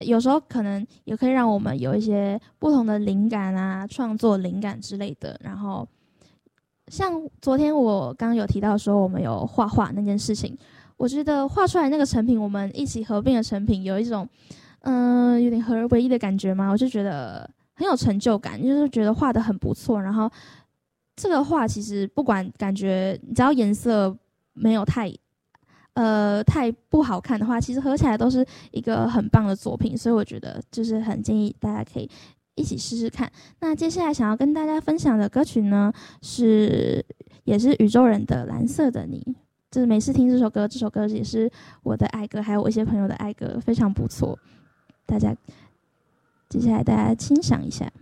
有时候可能也可以让我们有一些不同的灵感啊，创作灵感之类的。然后像昨天我刚刚有提到说我们有画画那件事情，我觉得画出来那个成品，我们一起合并的成品，有一种有点合而为一的感觉嘛，我就觉得很有成就感，就是觉得画的很不错。然后这个画其实不管感觉，只要颜色没有太不好看的话，其实合起来都是一个很棒的作品，所以我觉得就是很建议大家可以一起试试看。那接下来想要跟大家分享的歌曲呢，也是宇宙人的《蓝色的你》。就是每次听这首歌，这首歌也是我的爱歌，还有我一些朋友的爱歌，非常不错。接下来大家欣赏一下。